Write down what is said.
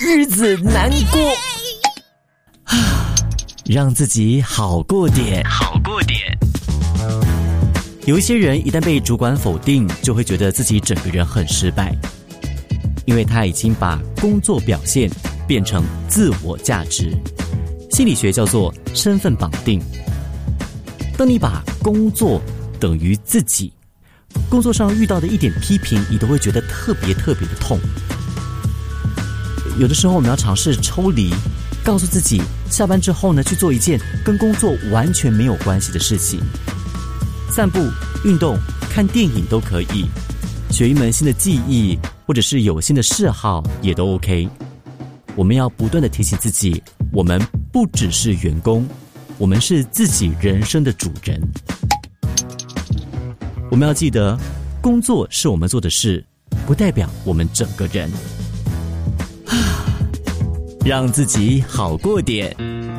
日子难过，让自己好过点。有一些人一旦被主管否定，就会觉得自己整个人很失败，因为他已经把工作表现变成自我价值。心理学叫做身份绑定。当你把工作等于自己，工作上遇到的一点批评，你都会觉得特别的痛。有的时候我们要尝试抽离，告诉自己下班之后呢，去做一件跟工作完全没有关系的事情，散步、运动、看电影都可以，学一门新的技艺，或者是有新的嗜好也都 OK。 我们要不断的提醒自己，我们不只是员工，我们是自己人生的主人。我们要记得，工作是我们做的事，不代表我们整个人。让自己好过点。